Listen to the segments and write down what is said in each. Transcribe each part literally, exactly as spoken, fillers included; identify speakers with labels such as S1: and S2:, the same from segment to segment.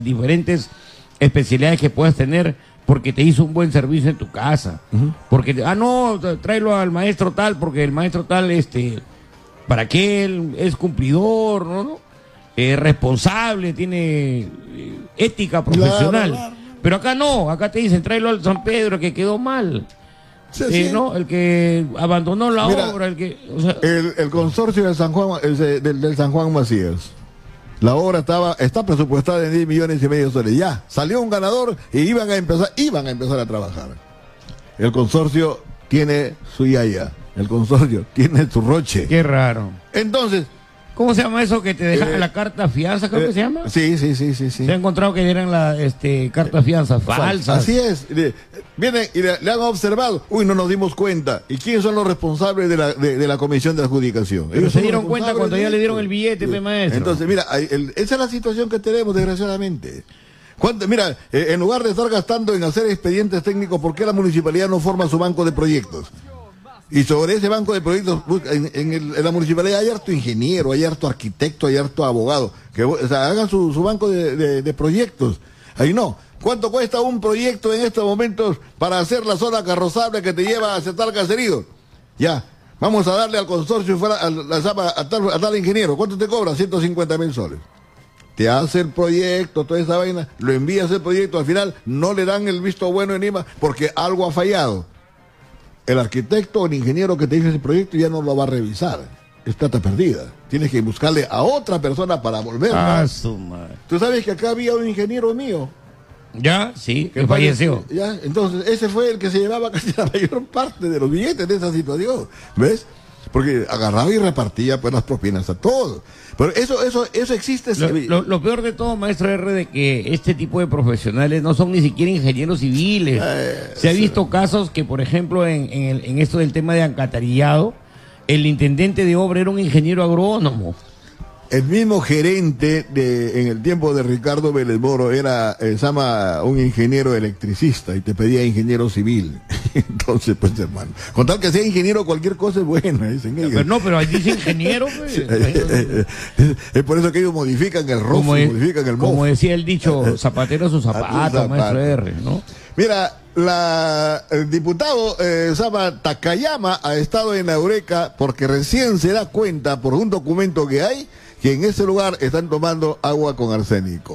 S1: diferentes especialidades que puedas tener porque te hizo un buen servicio en tu casa. Uh-huh. Porque, ah, no, tráelo al maestro tal, porque el maestro tal, este, para que él es cumplidor, ¿no? ¿no? Es responsable, tiene eh, ética profesional. Claro, claro. Pero acá no, acá te dicen, tráelo al San Pedro, que quedó mal. Sí, eh, sí. ¿no? El que abandonó la Mira, obra, el que... O sea,
S2: el, el consorcio del San Juan, el, del, del San Juan Macías. La obra estaba, está presupuestada en diez millones y medio de soles. Ya, salió un ganador y iban a empezar, iban a empezar a trabajar. El consorcio tiene su yaya. El consorcio tiene su roche.
S1: Qué raro.
S2: Entonces,
S1: ¿cómo se llama eso que te dejan eh, la carta fianza? ¿Cómo eh, que se llama?
S2: Sí, sí, sí, sí, sí.
S1: Se ha encontrado que eran las este, cartas fianzas falsas.
S2: Así es. Vienen y le, le han observado. Uy, no nos dimos cuenta. ¿Y quiénes son los responsables de la, de, de la comisión de adjudicación?
S1: Pero ellos se dieron cuenta cuando ya le dieron el billete, sí. maestro.
S2: Entonces, mira, el, esa es la situación que tenemos, desgraciadamente. ¿Cuánto, mira, eh, en lugar de estar gastando en hacer expedientes técnicos, ¿por qué la municipalidad no forma su banco de proyectos? Y sobre ese banco de proyectos, en, en, el, en la municipalidad hay harto ingeniero, hay harto arquitecto, hay harto abogado, que o sea, hagan su, su banco de, de, de proyectos. Ahí no. ¿Cuánto cuesta un proyecto en estos momentos para hacer la zona carrozable que te lleva a tal caserío? Ya, vamos a darle al consorcio fuera, a, a, a, tal, a tal ingeniero. ¿Cuánto te cobra? ciento cincuenta mil soles. Te hace el proyecto, toda esa vaina, lo envías el proyecto, al final no le dan el visto bueno en IMA porque algo ha fallado. El arquitecto o el ingeniero que te hizo ese proyecto ya no lo va a revisar. Es plata perdida. Tienes que buscarle a otra persona para volver.
S1: Ah, su madre.
S2: Tú sabes que acá había un ingeniero mío.
S1: Ya, sí, que falleció.
S2: Ya, entonces ese fue el que se llevaba casi la mayor parte de los billetes de esa situación. ¿Ves? Porque agarraba y repartía pues las propinas a todos. Pero eso, eso, eso existe.
S1: Lo, lo, lo peor de todo, maestro R, de que este tipo de profesionales no son ni siquiera ingenieros civiles. Eh, Se ha visto sí. casos que, por ejemplo, en, en, el, en esto del tema de alcantarillado, el intendente de obra era un ingeniero agrónomo.
S2: El mismo gerente de, en el tiempo de Ricardo Vélez Moro era, eh, se llama un ingeniero electricista y te pedía ingeniero civil. Entonces, pues hermano, con tal que sea ingeniero cualquier cosa es buena, dicen ellos.
S1: Pero no, pero ahí dice ingeniero, pues.
S2: Es por eso que ellos modifican el rostro, modifican el modo.
S1: Como decía el dicho, zapatero a su zapato, zapato. Maestro R, ¿no?
S2: Mira, la, el diputado eh, Sama Takayama ha estado en la Eureka porque recién se da cuenta por un documento que hay que en ese lugar están tomando agua con arsénico.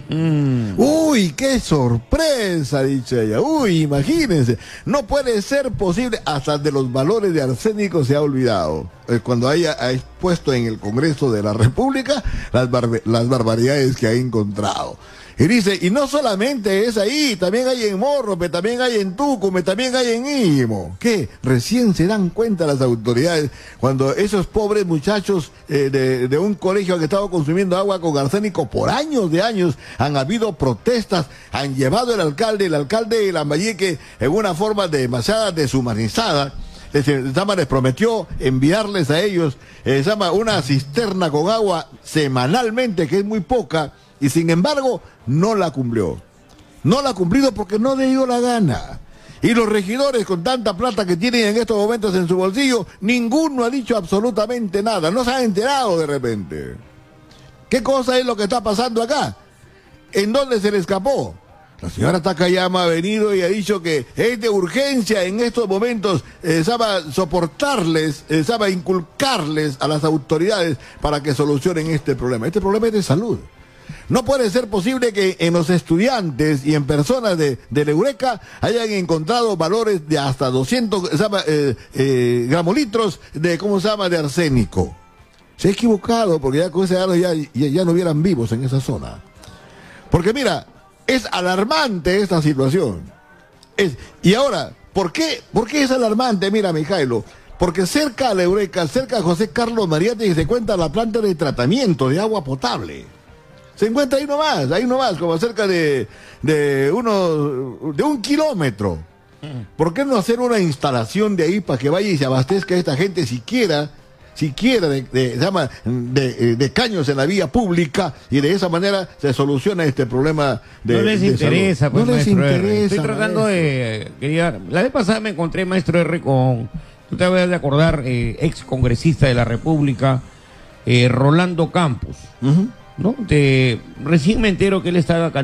S2: ¡Uy, qué sorpresa!, dice ella. ¡Uy, imagínense! No puede ser posible, hasta de los valores de arsénico se ha olvidado. Eh, cuando haya ha expuesto en el Congreso de la República las, bar las barbaridades que ha encontrado. Y dice, y no solamente es ahí, también hay en Morrope, también hay en Tucumán, también hay en Imo. ¿Qué? Recién se dan cuenta las autoridades cuando esos pobres muchachos eh, de, de un colegio que estaba consumiendo agua con arsénico por años de años, han habido protestas, han llevado el alcalde, el alcalde de Lambayeque en una forma demasiado deshumanizada. Les, les prometió enviarles a ellos eh, se llama una cisterna con agua semanalmente, que es muy poca, y sin embargo no la cumplió. No la ha cumplido porque no le dio la gana. Y los regidores, con tanta plata que tienen en estos momentos en su bolsillo, ninguno ha dicho absolutamente nada. No se han enterado de repente. ¿Qué cosa es lo que está pasando acá? ¿En dónde se le escapó? La señora Takayama ha venido y ha dicho que es de urgencia en estos momentos, eh, sabe soportarles, eh, sabe inculcarles a las autoridades para que solucionen este problema. Este problema es de salud. No puede ser posible que en los estudiantes y en personas de, de la Eureka hayan encontrado valores de hasta doscientos eh, eh, gramolitros de, ¿cómo se llama?, de arsénico. Se ha equivocado, porque ya con ese ya, ya, ya no hubieran vivos en esa zona. Porque mira, es alarmante esta situación. Es, y ahora, ¿por qué, ¿por qué es alarmante? Mira, Mijailo, porque cerca de la Eureka, cerca de José Carlos Mariátegui, se encuentra la planta de tratamiento de agua potable. Se encuentra ahí nomás, ahí nomás, como cerca de, de, uno, de un kilómetro. ¿Por qué no hacer una instalación de ahí para que vaya y se abastezca a esta gente siquiera, siquiera de, de, se llama, de, de caños en la vía pública, y de esa manera se soluciona este problema de
S1: No les
S2: de
S1: interesa, pues,
S2: no les interesa.
S1: R. Estoy tratando maestro. de... Quería, la vez pasada me encontré, maestro R, con... Tú te vas a acordar, eh, ex congresista de la República, eh, Rolando Campos. Uh-huh. ¿no? De, recién me entero que él estaba